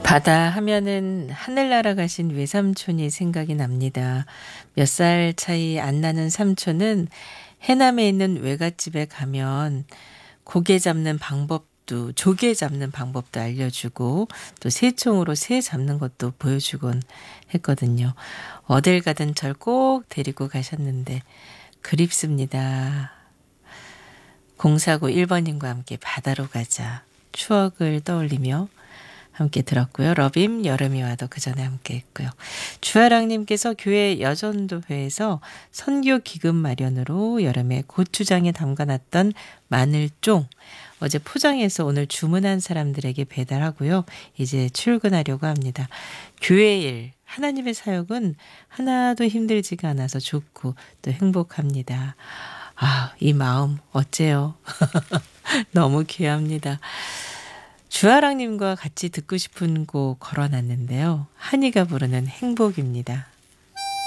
바다 하면은 하늘 날아가신 외삼촌이 생각이 납니다. 몇 살 차이 안 나는 삼촌은 해남에 있는 외갓집에 가면 고개 잡는 방법도 조개 잡는 방법도 알려주고 또 새총으로 새 잡는 것도 보여주곤 했거든요. 어딜 가든 절 꼭 데리고 가셨는데 그립습니다. 0491번님과 함께 바다로 가자. 추억을 떠올리며 함께 들었고요. 러빔 여름이 와도 그 전에 함께 했고요. 주아랑님께서 교회 여전도회에서 선교 기금 마련으로 여름에 고추장에 담가놨던 마늘쫑 어제 포장해서 오늘 주문한 사람들에게 배달하고요. 이제 출근하려고 합니다. 교회 일, 하나님의 사역은 하나도 힘들지가 않아서 좋고 또 행복합니다. 아, 이 마음 어째요? 너무 귀합니다. 주아랑님과 같이 듣고 싶은 곡 걸어놨는데요. 한이가 부르는 행복입니다.